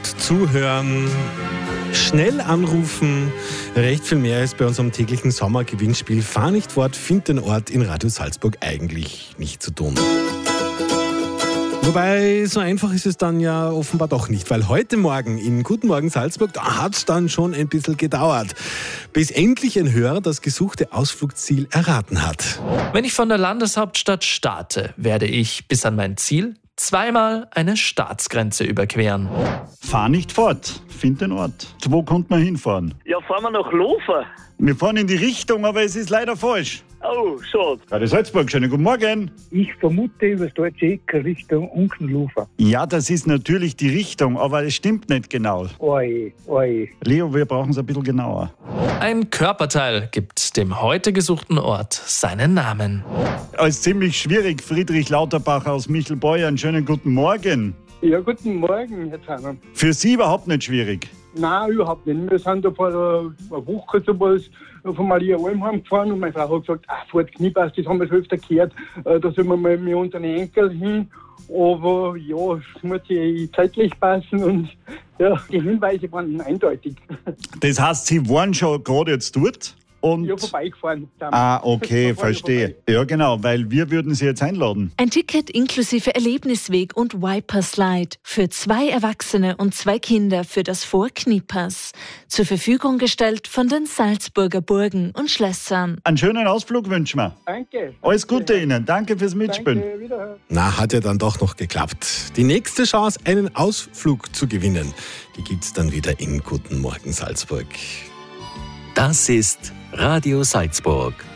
zuhören, schnell anrufen. Recht viel mehr ist bei unserem täglichen Sommergewinnspiel Fahr nicht fort, find den Ort in Radio Salzburg eigentlich nicht zu tun. Wobei, so einfach ist es dann ja offenbar doch nicht, weil heute Morgen in Guten Morgen Salzburg, da hat es dann schon ein bisschen gedauert, bis endlich ein Hörer das gesuchte Ausflugsziel erraten hat. Wenn ich von der Landeshauptstadt starte, werde ich bis an mein Ziel zweimal eine Staatsgrenze überqueren. Fahr nicht fort, find den Ort. Wo kommt man hinfahren? Ja, fahren wir nach Lofer. Wir fahren in die Richtung, aber es ist leider falsch. Oh, schade. Radio Salzburg, schönen guten Morgen. Ich vermute über das deutsche Eck Richtung Unkenlofer. Ja, das ist natürlich die Richtung, aber es stimmt nicht genau. Oi. Leo, wir brauchen es ein bisschen genauer. Ein Körperteil gibt dem heute gesuchten Ort seinen Namen. Als ziemlich schwierig, Friedrich Lauterbach aus Michelbeu, einen schönen guten Morgen. Ja, guten Morgen, Herr Zahner. Für Sie überhaupt nicht schwierig. Nein, überhaupt nicht. Wir sind da vor einer Woche sowas von Maria Almheim gefahren und meine Frau hat gesagt, fahrt Kniepass, das haben wir schon öfter gehört, da sollen wir mal mit unseren Enkel hin. Aber ja, es muss ja zeitlich passen und ja, die Hinweise waren eindeutig. Das heißt, Sie waren schon gerade jetzt dort? Und Ja, vorbeigefahren. Okay, verstehe. Ja, genau, weil wir würden Sie jetzt einladen. Ein Ticket inklusive Erlebnisweg und Viper-Slide für 2 Erwachsene und 2 Kinder für das Fort Kniepass. Zur Verfügung gestellt von den Salzburger Burgen und Schlössern. Einen schönen Ausflug wünschen wir. Danke. Alles Gute Ihnen. Danke fürs Mitspielen. Danke, wiederhören. Na, hat ja dann doch noch geklappt. Die nächste Chance, einen Ausflug zu gewinnen, die gibt's dann wieder in Guten Morgen Salzburg. Das ist Radio Salzburg.